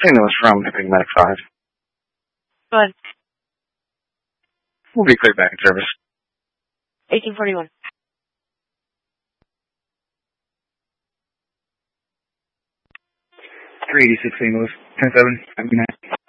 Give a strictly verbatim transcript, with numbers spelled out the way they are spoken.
Signal is from Epic Medic five. Go ahead. We'll be cleared back in service. eighteen forty-one. three eighty-six Saint Louis. ten seven.